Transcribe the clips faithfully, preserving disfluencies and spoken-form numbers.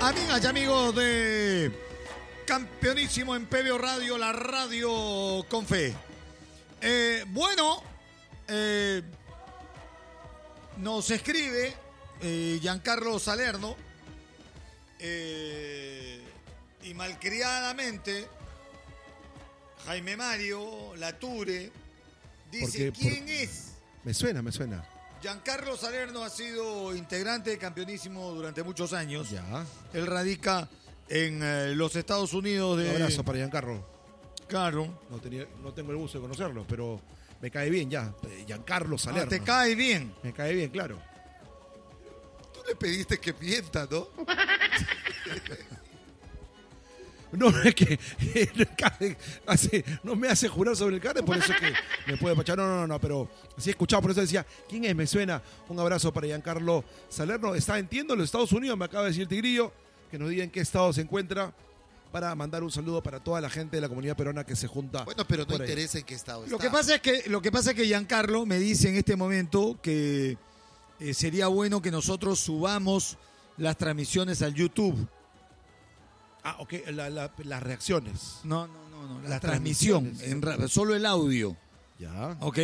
Amigas y amigos de Campeonísimo en P B O Radio, la radio con fe. Eh, bueno, eh, nos escribe eh, Giancarlo Salerno eh, y malcriadamente Jaime Mario Lature dice: ¿quién por... es? Me suena, me suena. Giancarlo Salerno ha sido integrante de Campeonísimo durante muchos años. Ya. Él radica en eh, los Estados Unidos. De... Un abrazo para Giancarlo. Claro. No, tenía, no tengo el gusto de conocerlo, pero me cae bien ya. Giancarlo Salerno. Ah, ¿te cae bien? Me cae bien, claro. Tú le pediste que mienta, ¿no? No, es que hace, no me hace jurar sobre el carne, por eso es que me puede pachar. No, no, no, no, pero sí he escuchado, por eso decía, ¿quién es? Me suena. Un abrazo para Giancarlo Salerno. Está, entiendo, en los Estados Unidos, me acaba de decir Tigrillo, que nos diga en qué estado se encuentra, para mandar un saludo para toda la gente de la comunidad peruana que se junta. Bueno, pero no interesa en qué estado está. Lo que pasa es que, lo que pasa es que Giancarlo me dice en este momento que eh, sería bueno que nosotros subamos las transmisiones al YouTube. Ah, ok, la, la, las reacciones. No, no, no, no. La, Las transmisión, en ra- solo el audio. Ya. ¿Ok?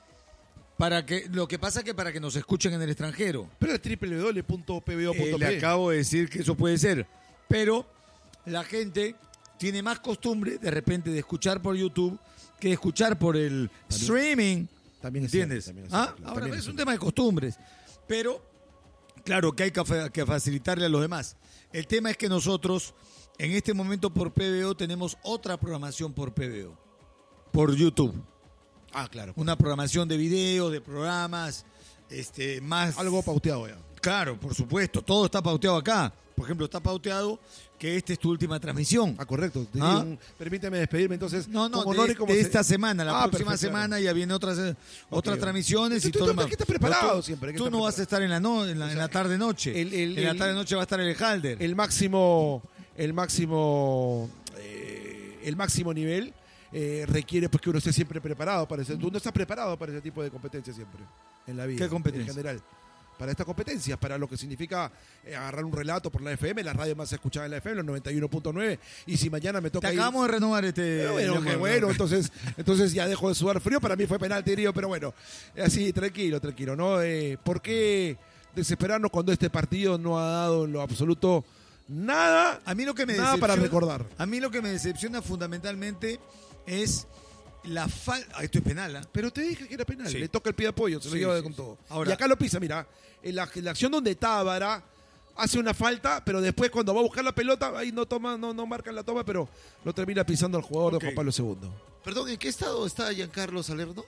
Para que, lo que pasa es que para que nos escuchen en el extranjero. Pero es doble u doble u doble u punto p b o punto p Eh, le acabo de decir que eso puede ser. Pero la gente tiene más costumbre de repente de escuchar por YouTube que de escuchar por el también, streaming. También es ¿Entiendes? Cierto, también es ¿Ah? cierto, claro, Ahora también es es un tema de costumbres. Pero, claro que hay que, fa- que facilitarle a los demás. El tema es que nosotros, en este momento por P B O, tenemos otra programación por P B O. Por YouTube. Ah, claro. Una programación de videos, de programas, este, más... Algo pauteado ya. Claro, por supuesto. Todo está pauteado acá. Por ejemplo, está pauteado que esta es tu última transmisión. Ah, correcto. Te ¿Ah? digo, permíteme despedirme entonces. No, no, con de, honor y como de se- esta semana. La Ah, próxima perfecto, semana claro. ya vienen otras, eh, otras Ok. transmisiones y Tú- tú- todo. tú- más. hay que estar preparado Tú- siempre, hay que Tú estar no vas a preparado. estar en la, no, en la, en la tarde-noche. el- el- en la el- tarde-noche va a estar el Halder. El máximo, el máximo, eh, el máximo nivel eh, requiere pues que uno esté siempre preparado para ese. Tú no estás preparado para ese tipo de competencias siempre en la vida. ¿Qué competencia? En general. Para estas competencias, para lo que significa eh, agarrar un relato por la F M, la radio más escuchada en la F M, los noventa y uno punto nueve, y si mañana me Te toca ir... acabamos de renovar este... Pero bueno, Leonardo. qué bueno, entonces, entonces ya dejo de sudar frío. Para mí fue penal, Tigrillo, pero bueno, así, tranquilo, tranquilo, ¿no? Eh, ¿Por qué desesperarnos cuando este partido no ha dado en lo absoluto nada, A mí lo que me nada para decepciona- recordar? A mí lo que me decepciona fundamentalmente es la falta... Esto es penal, ¿ah? Pero te dije que era penal, Sí. le toca el pie de apoyo, se lo Sí, lleva sí, con sí. todo. Ahora- y acá lo pisa, mira, en la, en la acción donde Tábara hace una falta, pero después cuando va a buscar la pelota, ahí no toma, no, no marcan la toma, pero lo termina pisando el jugador Ok. de Juan Pablo segundo. Perdón, ¿en qué estado está Giancarlo Salerno?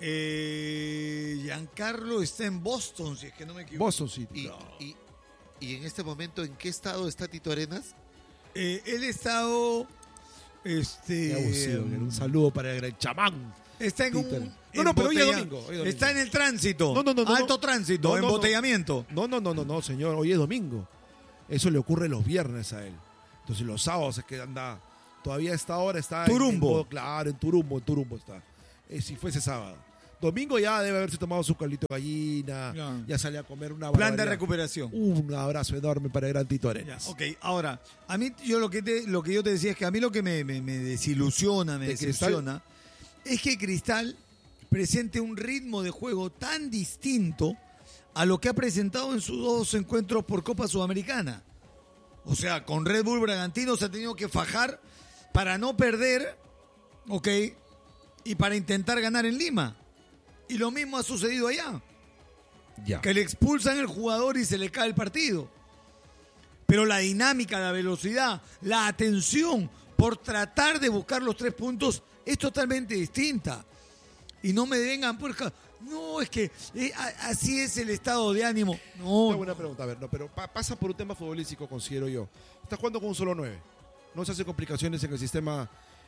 Eh, Giancarlo está en Boston, si es que no me equivoco. Boston City. Y, No. y, y en este momento, ¿en qué estado está Tito Arenas? Eh, él ha estado... Qué Este, abusivo, un saludo para el gran chamán. Está en un... Peter. No, no, pero hoy es embotella- domingo, hoy es domingo. Está en el tránsito. No, no, no, no, Alto no. tránsito, No, no, no. embotellamiento. No, no, no, no, no, señor, hoy es domingo. Eso le ocurre los viernes a él. Entonces los sábados es que anda, todavía a esta hora está en- Turumbo. en modo- claro, en Turumbo, en Turumbo está. Eh, si fuese sábado. Domingo ya debe haberse tomado su caldito de gallina, Ya. ya sale a comer una Plan de barbaridad. recuperación. Un abrazo enorme para el gran Tito Ya, Arenas. ok, ahora, a mí yo lo que te, lo que yo te decía es que a mí lo que me, me- me desilusiona, me ¿De decepciona, es que Cristal presente un ritmo de juego tan distinto a lo que ha presentado en sus dos encuentros por Copa Sudamericana. O sea, con Red Bull Bragantino se ha tenido que fajar para no perder, ok, y para intentar ganar en Lima. Y lo mismo ha sucedido allá. Ya. Que le expulsan el jugador y se le cae el partido. Pero la dinámica, la velocidad, la atención por tratar de buscar los tres puntos es totalmente distinta. Y no me vengan por... No, es que eh, a- así es el estado de ánimo. No, Una buena pregunta, a ver, no, pero pa- pasa por un tema futbolístico, considero yo. Estás jugando con un solo nueve. No se hace complicaciones en el sistema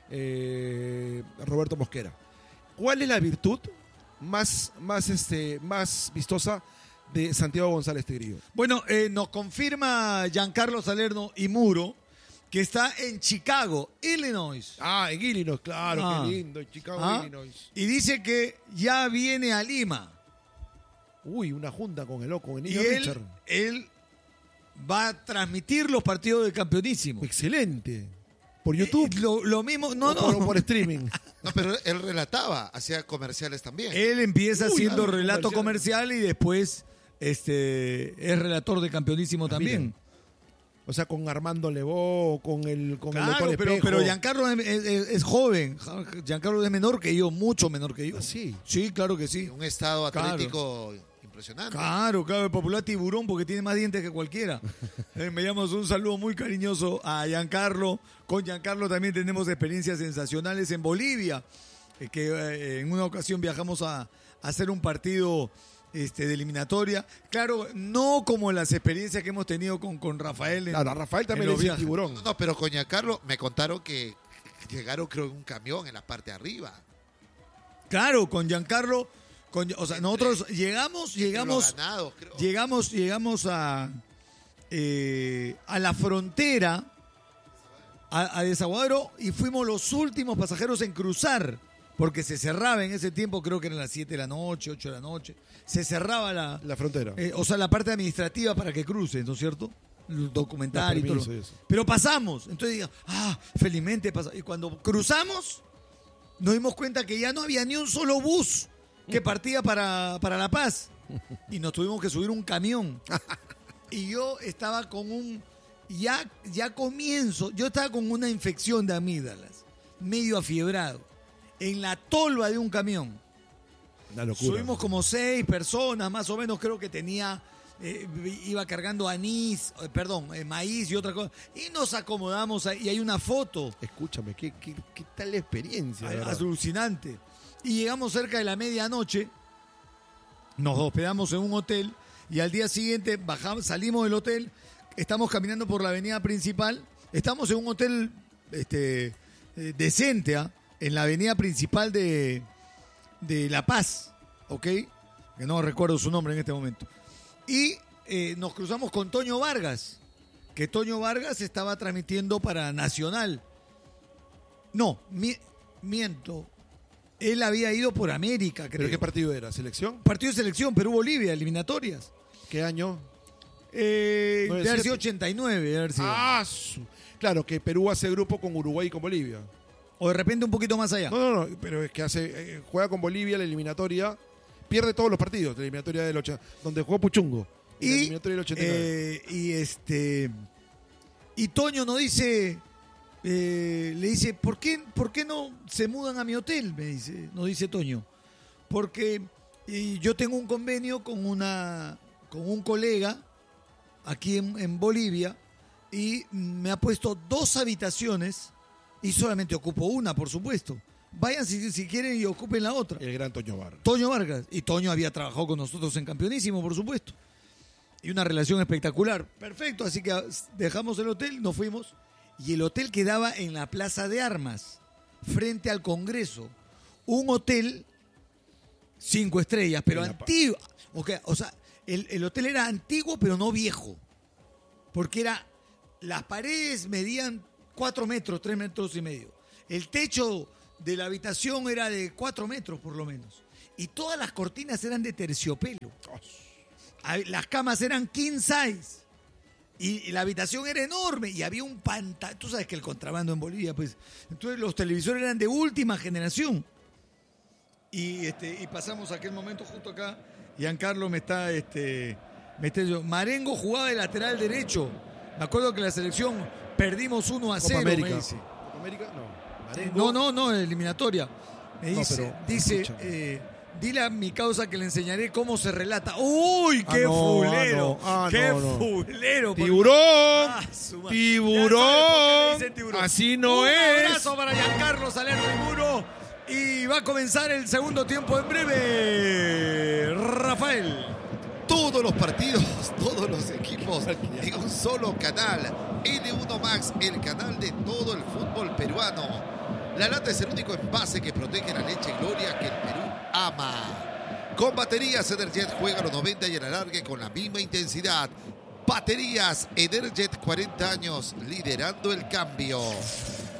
eh, Roberto Mosquera. ¿Cuál es la virtud más, más, este, más vistosa de Santiago González Tigrillo? Bueno, eh, nos confirma Giancarlo Salerno y Muro que está en Chicago, Illinois. Ah, en Illinois, claro, Ah. qué lindo, en Chicago, ¿Ah? Illinois. Y dice que ya viene a Lima. Uy, una junta con el loco, con el Y niño él, Richard. él va a transmitir los partidos de Campeonísimo. Excelente. Por YouTube. Eh, lo, lo mismo, no, o no. Por, por streaming. No, pero él relataba, hacía comerciales también. Él empieza Uy, haciendo ah, relato comercial. comercial y después este es relator de Campeonísimo también. Miren. O sea, con Armando Levó, con el con el Claro, doctor pero, Espejo. pero Giancarlo es, es- es joven. Giancarlo es menor que yo, mucho menor que yo. ¿Ah, sí? Sí, claro que sí. Un estado Claro. atlético impresionante. Claro, claro, el popular tiburón porque tiene más dientes que cualquiera. Eh, me llamo un saludo muy cariñoso a Giancarlo. Con Giancarlo también tenemos experiencias sensacionales en Bolivia, eh, que eh, en una ocasión viajamos a, a hacer un partido este, de eliminatoria. Claro, no como las experiencias que hemos tenido con, con Rafael. En, Claro, a Rafael también en le los dice viajes. tiburón. No, no, pero con Giancarlo me contaron que llegaron creo en un camión en la parte de arriba. Claro, con Giancarlo, con, o sea, nosotros llegamos, llegamos, Entre los ganados, creo. llegamos, llegamos a, eh, a la frontera, a, a Desaguadero, y fuimos los últimos pasajeros en cruzar, porque se cerraba en ese tiempo, creo que eran las siete de la noche, ocho de la noche, se cerraba la, La frontera. eh, o sea, la parte administrativa para que cruce, ¿no es cierto? El documental y todo. permiso y eso. Pero pasamos, entonces digo, ah, felizmente pasamos. Y cuando cruzamos, nos dimos cuenta que ya no había ni un solo bus que partía para, para La Paz. Y nos tuvimos que subir un camión. Y yo estaba con un, ya, ya comienzo, yo estaba con una infección de amígdalas, medio afiebrado, en la tolva de un camión. Una locura. Subimos como seis personas, más o menos, creo que tenía, eh, iba cargando anís, eh, perdón, eh, maíz y otra cosa. Y nos acomodamos ahí, y hay una foto. Escúchame, ¿qué, qué, qué tal la experiencia? de verdad? Alucinante. Y llegamos cerca de la medianoche, nos hospedamos en un hotel y al día siguiente bajamos, salimos del hotel, estamos caminando por la avenida principal, estamos en un hotel este, eh, decente, ¿ah? En la avenida principal de, de La Paz, ¿ok? Que no recuerdo su nombre en este momento. Y eh, nos cruzamos con Toño Vargas, que Toño Vargas estaba transmitiendo para Nacional. No, mi- miento. Él había ido por América, creo. ¿Pero qué partido era? ¿Selección? Partido de selección, Perú-Bolivia, eliminatorias. ¿Qué año? Eh, nueve de haber siete. sido ochenta y nueve, de haber sido. Ah, su- claro, que Perú hace grupo con Uruguay y con Bolivia. O de repente un poquito más allá. No, no, no, pero es que hace eh, juega con Bolivia la eliminatoria, pierde todos los partidos, la eliminatoria del ocho, donde jugó Puchungo. Y, la Y, eliminatoria del ochenta y nueve. eh, y este y Toño nos dice, eh, le dice, ¿por qué, ¿por qué no se mudan a mi hotel? Me dice, nos dice Toño. Porque y yo tengo un convenio con una con un colega aquí en, en Bolivia y me ha puesto dos habitaciones y solamente ocupo una, por supuesto. Vayan si, si quieren y ocupen la otra. El gran Toño Vargas. Toño Vargas. Y Toño había trabajado con nosotros en Campeonísimo, por supuesto. Y una relación espectacular. Perfecto, así que dejamos el hotel, nos fuimos. Y el hotel quedaba en la Plaza de Armas, frente al Congreso. Un hotel cinco estrellas, pero En La Paz. antiguo. Okay, o sea, el, el hotel era antiguo, pero no viejo. Porque era, las paredes medían cuatro metros, tres metros y medio. El techo de la habitación era de cuatro metros, por lo menos. Y todas las cortinas eran de terciopelo. Las camas eran king size. Y, y la habitación era enorme. Y había un pantalla. Tú sabes que el contrabando en Bolivia, pues. Entonces los televisores eran de última generación. Y, este, y pasamos aquel momento justo acá. Giancarlo me está. Este, me está diciendo, Marengo jugaba de lateral derecho. Me acuerdo que la selección perdimos uno a Copa cero. América. Me dice. Copa América, no. Marengo. No, no, no, eliminatoria. Me No, dice, pero, dice, escúchame. eh, dile a mi causa que le enseñaré cómo se relata. ¡Uy, qué Ah, no, fulero! ah, no, ah, ¡Qué no, no. fulero! ¡Tiburón! Ah, su madre. ¡Tiburón! Ya sabes por qué le dicen tiburón. Así no Un es. abrazo para Giancarlo Salerno del Muro. Y va a comenzar el segundo tiempo en breve. Rafael. Todos los partidos, todos los equipos en un solo canal. N uno Max, el canal de todo el fútbol peruano. La lata es el único envase que protege la leche Gloria que el Perú ama. Con baterías Energet juega a los noventa y el alargue con la misma intensidad. Baterías Energet, cuarenta años liderando el cambio.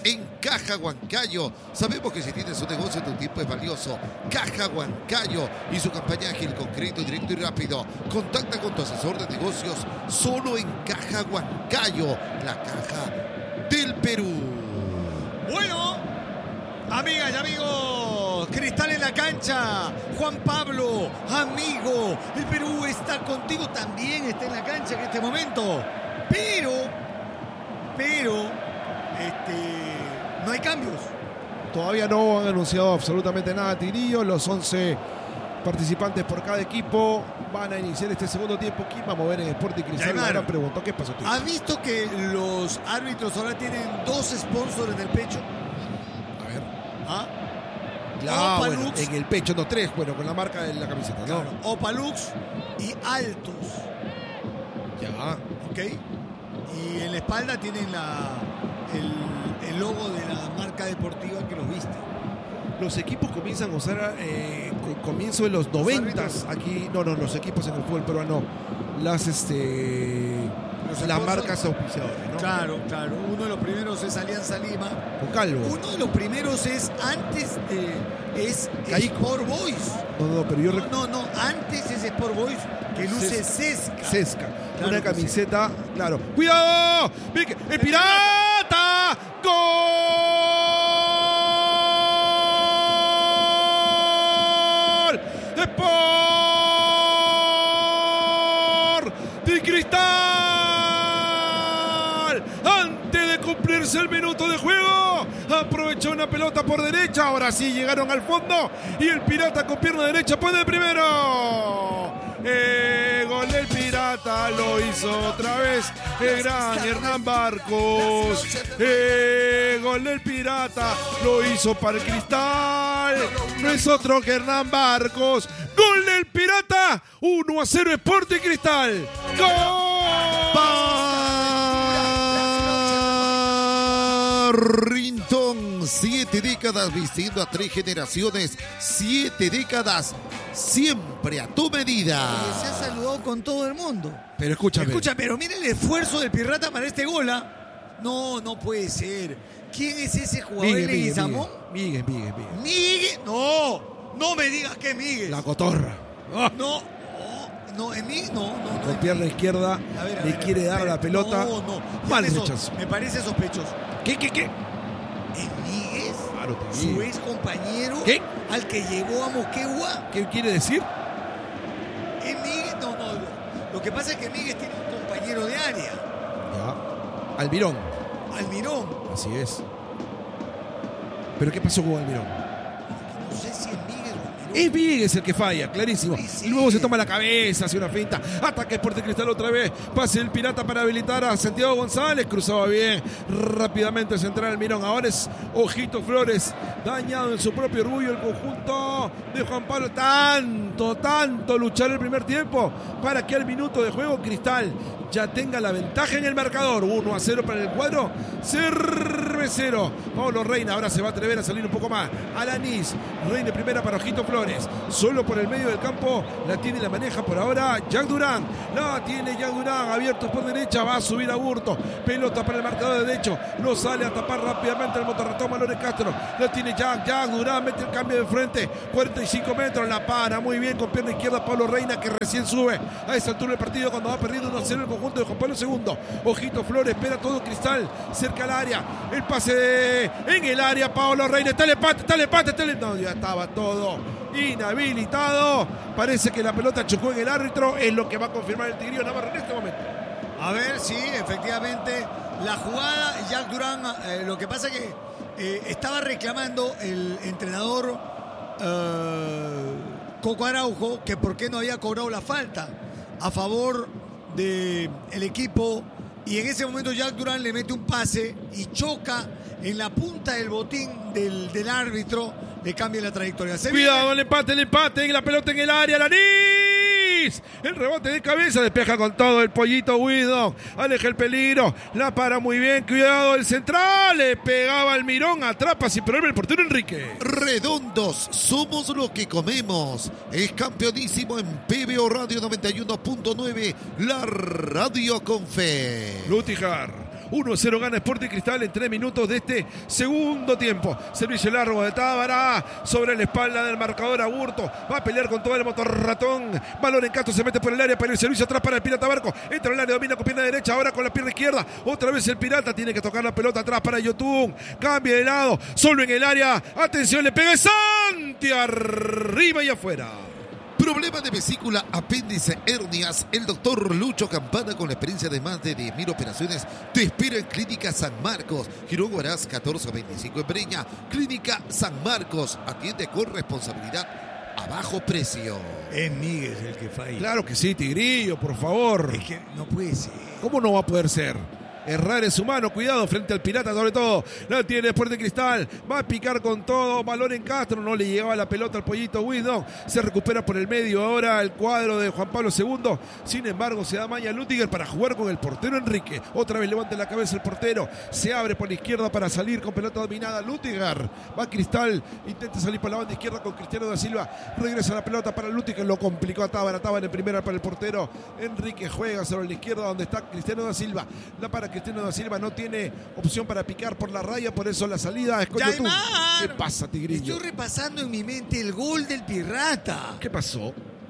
en Caja Huancayo. Sabemos que si tienes un negocio, tu tiempo es valioso. Caja Huancayo y su campaña ágil con crédito directo y rápido. Contacta con tu asesor de negocios solo en Caja Huancayo, la caja del Perú. Bueno, amigas y amigos, Cristal en la cancha. Juan Pablo, amigo, el Perú está contigo, también está en la cancha en este momento. Pero, pero, este, no hay cambios. Todavía no han anunciado absolutamente nada, Tirillo. Los once participantes por cada equipo van a iniciar este segundo tiempo. ¿Quién va a mover en Sporting Cristal? La gran pregunta. ¿Qué pasó, tío? ¿Has visto que los árbitros ahora tienen dos sponsors en el pecho? A ver. ¿Ah? Ah, Opalux, bueno, en el pecho, no tres, bueno, con la marca de la camiseta, ¿no? Claro, Opalux y Altos. Ya. ¿Ok? Y en la espalda tienen la, el, el logo de la marca deportiva que los viste. Los equipos comienzan a usar eh, comienzo de los noventas aquí, no, no, los equipos en el fútbol peruano, las este Los las sponsors. marcas auspiciadoras, ¿no? Claro, claro. Uno de los primeros es Alianza Lima. Con Calvo. Uno de los primeros es antes de es Caico. Sport Boys. No, no, pero yo No, rec- no, no, antes es Sport Boys que luce Sesca. Sesca. Claro Una que camiseta, claro. ¡Cuidado! ¡Vic- ¡El pirata! ¡Gol! ¡Sport de Cristal! Antes de cumplirse el minuto de juego, aprovechó una pelota por derecha. Ahora sí llegaron al fondo y el pirata con pierna derecha pone el primero. Eh, gol del pirata, lo hizo otra vez el gran Hernán Barcos. Eh, gol del pirata, lo hizo para el Cristal. No es otro que Hernán Barcos. Gol del pirata, uno a cero Sporting Cristal. Barrington, siete décadas vistiendo a tres generaciones, siete décadas siempre a tu medida. Que se ha saludado con todo el mundo. Pero escúchame. Escucha, pero mira el esfuerzo del pirata para este gol. ¿Ah? No, no puede ser. ¿Quién es ese jugador Miguel, de Miguel, Leguizamón? Miguel, Miguel, Miguel. Miguel. No, no me digas que es Miguel. La cotorra. Ah. No, no, no, es Miguel. No, no, no. Con es pierna Miguel. izquierda A ver, a le ver, quiere a ver, dar a la espera. pelota. No, no. Ya Mal me, so- rechazo. me parece sospechoso. ¿Qué, qué, qué? ¿Es Miguel? Claro, te Su digo. ex compañero. ¿Qué? Al que llegó a Moquegua. ¿Qué quiere decir? ¿Es Miguel? No, no. Lo que pasa es que Miguel tiene un compañero de área. Ya. Almirón. Almirón. Así es. ¿Pero qué pasó con Almirón? No sé si es Miguel o Almirón. Es Miguel el que falla, clarísimo. Sí, sí. Y luego se toma la cabeza, hace una finta. Ataque Sporting Cristal otra vez. Pase el pirata para habilitar a Santiago González. Cruzaba bien. Rápidamente central Almirón. Ahora es Ojito Flores. Dañado en su propio orgullo el conjunto de Juan Pablo. Tanto, tanto luchar el primer tiempo para que al minuto de juego Cristal ya tenga la ventaja en el marcador. uno a cero para el cuadro cervecero. Pablo Reina ahora se va a atrever a salir un poco más. Alanis, Reina primera para Ojito Flores. Solo por el medio del campo la tiene y la maneja por ahora Jack Durán. La tiene Jack Durán, abierto por derecha, va a subir a Burto. Pelota para el marcador derecho. No sale a tapar rápidamente el motorratón Malores Castro. La tiene Jack, Jack Durán mete el cambio de frente. cuarenta y cinco metros, la para muy bien con pierna izquierda Pablo Reina, que recién sube a esa altura del partido cuando va perdiendo uno a cero el conjunto de Juan Pablo segundo. Ojito Flores, espera todo Cristal cerca al área. El pase de... en el área, Pablo Reina. Está el empate, está el empate, está el... No, ya estaba todo inhabilitado. Parece que la pelota chocó en el árbitro. Es lo que va a confirmar el Tigrillo Navarro en este momento. A ver, sí, efectivamente, la jugada, Jack Durán, eh, lo que pasa que eh, estaba reclamando el entrenador eh, Coco Araujo que por qué no había cobrado la falta a favor del equipo, y en ese momento Jack Durán le mete un pase y choca en la punta del botín del, del árbitro, le cambia la trayectoria. Se Cuidado, viene- el empate, el empate, en la pelota en el área, Lanís. El rebote de cabeza, despeja con todo el pollito Guido. Aleja el peligro, la para muy bien. Cuidado, el central, le pegaba al Mirón, atrapa sin problema el portero Enrique. Redondos, somos lo que comemos. Es campeonísimo en P B O Radio noventa y uno punto nueve, la radio con fe. Lutijar, uno a cero gana Sporting Cristal en tres minutos de este segundo tiempo. Servicio largo de Tábara sobre la espalda del marcador Aburto. Va a pelear con todo el motor ratón. Balón en Castro, se mete por el área, pero el servicio atrás para el Pirata Barco. Entra al área, domina con pierna derecha, ahora con la pierna izquierda. Otra vez el Pirata tiene que tocar la pelota atrás para Yotun. Cambia de lado, solo en el área. Atención, le pega Santi arriba y afuera. Problema de vesícula, apéndice, hernias. El doctor Lucho Campana, con la experiencia de más de diez mil operaciones, te espera en Clínica San Marcos. Girón Huaraz catorce veinticinco en Breña. Clínica San Marcos, atiende con responsabilidad a bajo precio. Es Miguel el que falla. Claro que sí, Tigrillo, por favor. Es que no puede ser. ¿Cómo no va a poder ser? Errar es humano, cuidado frente al Pirata sobre todo. La tiene Sporting Cristal, va a picar con todo, balón en Castro, no le llegaba la pelota al pollito Wisdom, se recupera por el medio ahora el cuadro de Juan Pablo segundo. Sin embargo, se da maña Lutiger para jugar con el portero Enrique. Otra vez levanta la cabeza el portero, se abre por la izquierda para salir con pelota dominada. Lutiger, va Cristal, intenta salir por la banda izquierda con Cristiano da Silva, regresa la pelota para Lutiger, lo complicó a Tábara, Tábara en primera para el portero Enrique, juega sobre la izquierda donde está Cristiano da Silva, la para Cristiano da Silva, no tiene opción para picar por la raya, por eso la salida es Coyotú. ¿Qué pasa, Tigrillo? Estoy repasando en mi mente el gol del Pirata. ¿Qué pasó?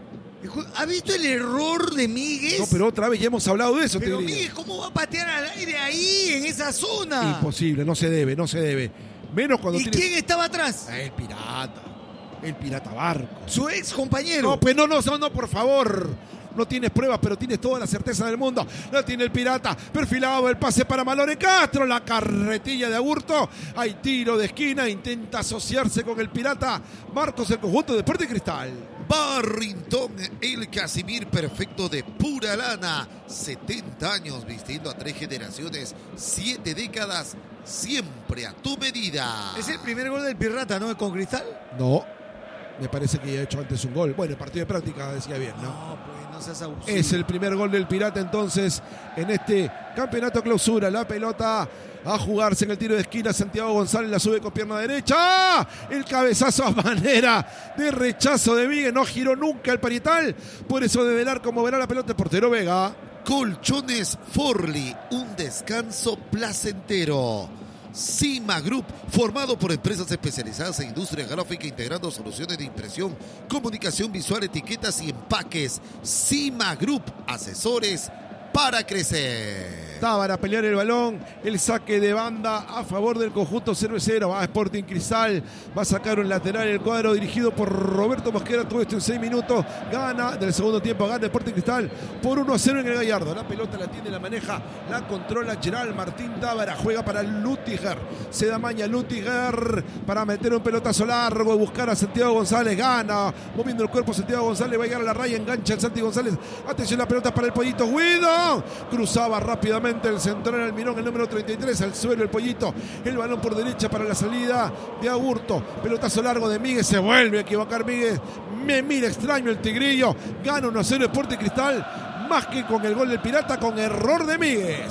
¿Ha visto el error de Míguez? No, pero otra vez ya hemos hablado de eso, Pero Tigrillo. Míguez, ¿cómo va a patear al aire ahí, en esa zona? Imposible, no se debe, no se debe. Menos cuando ¿Y tiene... quién estaba atrás? El Pirata. El Pirata Barco. Su ex compañero. No, pues no, no, no, no, por favor. No tienes pruebas, pero tienes toda la certeza del mundo. La tiene el Pirata. Perfilado el pase para Malone Castro. La carretilla de Aburto. Hay tiro de esquina. Intenta asociarse con el Pirata. Marcos, el conjunto de Sporting Cristal. Barrington, el Casimir perfecto de pura lana. setenta años vistiendo a tres generaciones. siete décadas. Siempre a tu medida. Es el primer gol del Pirata, ¿no? ¿Con Cristal? No. Me parece que ya ha hecho antes un gol. Bueno, el partido de práctica decía bien, ¿no? No, pues no seas abusivo. Es el primer gol del Pirata entonces en este campeonato clausura. La pelota a jugarse en el tiro de esquina. Santiago González la sube con pierna derecha. El cabezazo a manera de rechazo de Miguel. No giró nunca el parietal. Por eso de velar como verá la pelota el portero Vega. Colchones Forli, un descanso placentero. Cima Group, formado por empresas especializadas en industria gráfica, integrando soluciones de impresión, comunicación visual, etiquetas y empaques. Cima Group, asesores para crecer. Tábara a pelear el balón, el saque de banda a favor del conjunto cervecero. Va a Sporting Cristal, va a sacar un lateral el cuadro dirigido por Roberto Mosquera. Todo esto en seis minutos. Gana del segundo tiempo, gana Sporting Cristal por uno a cero en el Gallardo. La pelota la tiene, la maneja, la controla Gerald Martín Tábara. Juega para Lutiger. Se da maña Lutiger para meter un pelotazo largo, buscar a Santiago González. Gana, moviendo el cuerpo Santiago González. Va a llegar a la raya, engancha el Santi González. Atención, la pelota para el pollito Guido. Cruzaba rápidamente el central Almirón, el número treinta y tres, al suelo el pollito. El balón por derecha para la salida de Aburto. Pelotazo largo de Miguel. Se vuelve a equivocar Miguel. Me mira extraño el Tigrillo. Gana uno a cero Sporting Cristal. Más que con el gol del Pirata, con error de Miguel.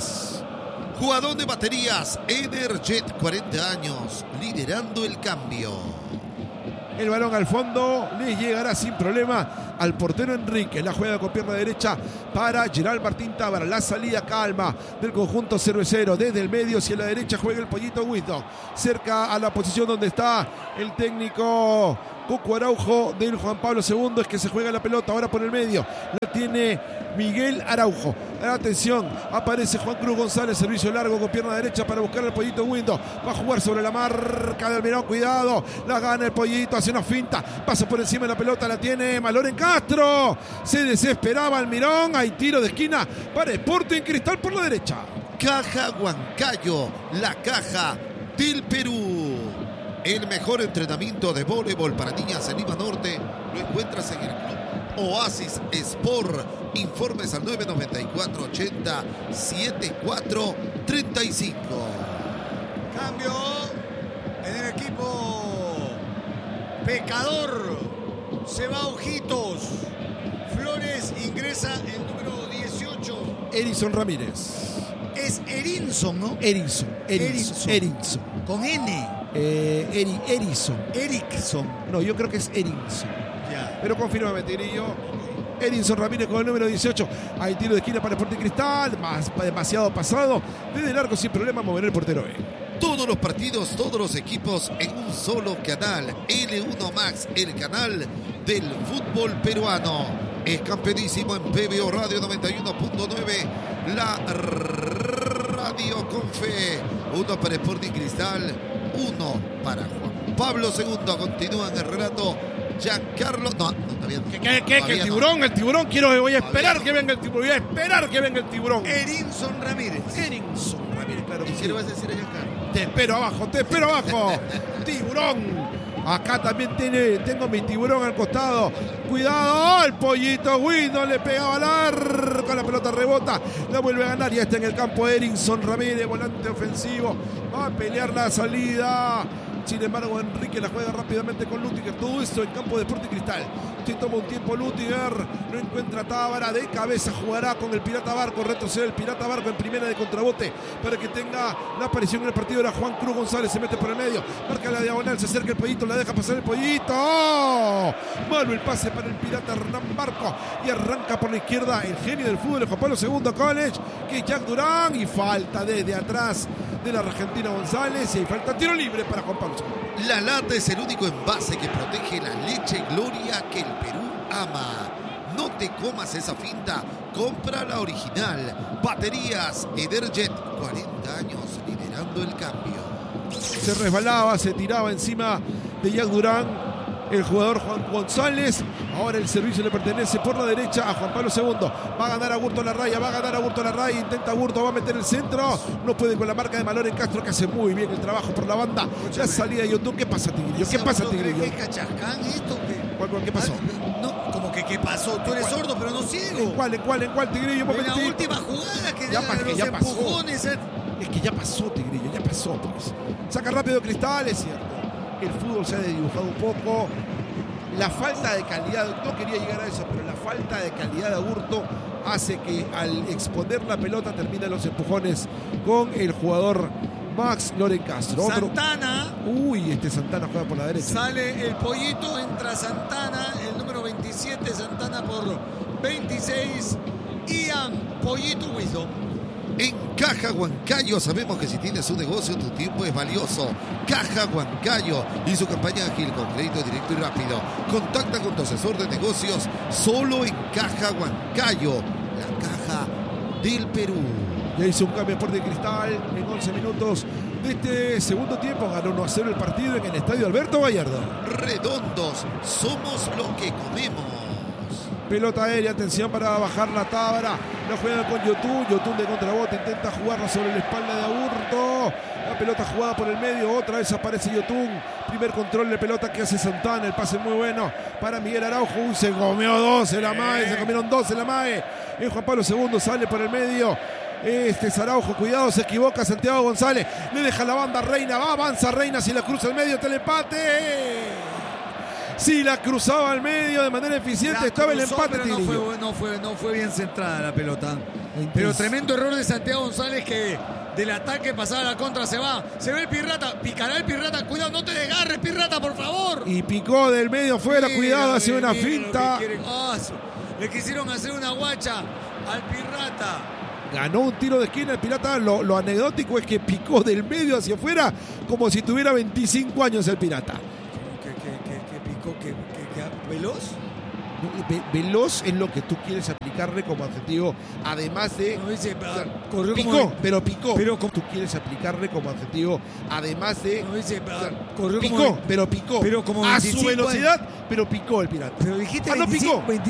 Jugador de baterías, Energet, cuarenta años, liderando el cambio. El balón al fondo le llegará sin problema al portero Enrique. La juega con pierna derecha para Gerald Martín Tábara. La salida calma del conjunto cervecero. Desde el medio hacia la derecha juega el pollito Wisdom. Cerca a la posición donde está el técnico Coco Araujo del Juan Pablo segundo. Es que se juega la pelota ahora por el medio. La tiene Miguel Araujo. Atención, aparece Juan Cruz González. Servicio largo con pierna derecha para buscar al pollito Windows. Va a jugar sobre la marca de Almirón. Cuidado, la gana el pollito. Hace una finta. Pasa por encima de la pelota. La tiene Maloren Castro. Se desesperaba Almirón. Hay tiro de esquina para Sporting Cristal por la derecha. Caja Huancayo, la caja del Perú. El mejor entrenamiento de voleibol para niñas en Lima Norte lo encuentras en el club Oasis Sport. Informes al nueve nueve cuatro ochenta setenta y cuatro treinta y cinco. Cambio en el equipo Pecador. Se va Ojitos. Flores ingresa el número dieciocho. Erison Ramírez. Es Erinson, ¿no? Erison. Erinson. Erinson. Con N. Eh, Eri, Erison. Erickson. No, yo creo que es Erinson. Ya. Pero confírmame, Tigrillo. Erinson Ramírez con el número dieciocho. Hay tiro de esquina para Sporting Cristal. Más, demasiado pasado. Desde el arco sin problema mover el portero B. Todos los partidos, todos los equipos en un solo canal. L uno Max, el canal del fútbol peruano. Es campeonísimo en P B O Radio noventa y uno punto nueve. La radio con fe. Uno para Sporting Cristal, uno para Juan Pablo segundo. Continúa en el relato Giancarlo. No, no, todavía no. ¿Qué, qué, qué? ¿Que el Todavía tiburón? no. El tiburón, quiero, voy a esperar no. que venga el tiburón. Voy a esperar que venga el tiburón. Erinson Ramírez. Erinson Ramírez, claro ¿Y que qué sí. le vas a decir a Giancarlo? Te espero abajo, te espero abajo. Tiburón. Acá también tiene, tengo mi tiburón al costado. Cuidado, el pollito Guido le pegaba al arco. La pelota rebota, la vuelve a ganar. Ya está en el campo Erinson Ramírez, volante ofensivo. Va a pelear la salida. Sin embargo, Enrique la juega rápidamente con Lutiger. Todo esto en campo de Sporting Cristal. Se toma un tiempo Lutiger. No encuentra Tábara. De cabeza jugará con el Pirata Barco. Retrocede el Pirata Barco en primera de contrabote para que tenga la aparición en el partido. Era Juan Cruz González. Se mete por el medio. Marca la diagonal. Se acerca el pollito. La deja pasar el pollito. ¡Oh! Malo el pase para el Pirata Hernán Barco. Y arranca por la izquierda el genio del fútbol, el Juan Pablo segundo College, que es Jack Durán. Y falta desde atrás de la Argentina González. Y falta tiro libre para Juan Pablo segundo. La lata es el único envase que protege la leche Gloria que el Perú ama. No te comas esa finta, compra la original. Baterías Ederjet, cuarenta años liderando el cambio. Se resbalaba, se tiraba encima de Jack Durán el jugador Juan González. Ahora el servicio le pertenece por la derecha a Juan Pablo segundo. Va a ganar a Burto la raya, va a ganar a Burto la raya. Intenta Burto, va a meter el centro. No puede con la marca de Malor en Castro, que hace muy bien el trabajo por la banda. La salida de YouTube. ¿Qué pasa, Tigrillo? ¿Qué pasa, Tigrillo? ¿Qué cachascán esto? ¿Qué, ¿Cuál, cuál, qué pasó? Ah, no, como que qué pasó. Tú eres sordo, pero no ¿En ciego. cuál, en cuál, en cuál, Tigrillo? Un En la momentito. última jugada que Ya ya, pa- que los ya pasó. empujones. eh. Es que ya pasó, Tigrillo, ya pasó, pues. Saca rápido Cristal, es cierto. El fútbol se ha dibujado un poco. La falta de calidad, no quería llegar a eso, pero la falta de calidad de Aburto hace que al exponer la pelota terminen los empujones con el jugador Max Loren Castro. Otro- Santana. Uy, este Santana juega por la derecha. Sale el pollito, entra Santana, el número veintisiete, Santana por veintiséis, Ian Pollito Wisdom. En Caja Huancayo sabemos que si tienes un negocio tu tiempo es valioso. Caja Huancayo y su campaña ágil con crédito directo y rápido. Contacta con tu asesor de negocios solo en Caja Huancayo, la caja del Perú. Ya hizo un cambio por de Cristal en once minutos de este segundo tiempo. Ganó uno a cero el partido en el estadio Alberto Gallardo. Redondos, somos lo que comemos. Pelota aérea, atención para bajar la Tábara. La juega con Yotun. Yotun de contrabote intenta jugarla sobre la espalda de Aburto. La pelota jugada por el medio. Otra vez aparece Yotun. Primer control de pelota que hace Santana. El pase muy bueno para Miguel Araujo. Uy, se comió dos en la MAE. Se comieron dos en la MAE. En Juan Pablo segundo sale por el medio. Este es Araujo, cuidado, se equivoca Santiago González. Le deja la banda Reina. Va, avanza Reina. Si la cruza al medio, telepate. Si la cruzaba al medio de manera eficiente, La estaba el cruzó, empate. pero no Tigrillo. fue, no, fue, no fue bien centrada la pelota. Pero tremendo error de Santiago González, que del ataque pasaba a la contra, se va. Se ve el Pirrata, picará el Pirrata. Cuidado, no te desgarres, Pirrata, por favor. Y picó del medio fuera, Mira, cuidado, hace mira, una mira lo finta. que quieren. Ah, su- le quisieron hacer una guacha al Pirrata. Ganó un tiro de esquina el Pirata. Lo, lo anecdótico es que picó del medio hacia afuera como si tuviera veinticinco años el Pirata. ¿Qué, qué, qué, qué picó? ¿Qué, qué, qué- veloz? Ve- Veloz es lo que tú quieres aplicarle como adjetivo, además de... No, dice, ah, Claro, corrió picó, como... pero picó. pero como- tú quieres aplicarle como adjetivo, además de... No, dice, ah, Claro, corrió picó, como... pero picó. pero como a su veinticinco velocidad, pero picó el Pirata. Pero dijiste Ah, no veinticinco, picó.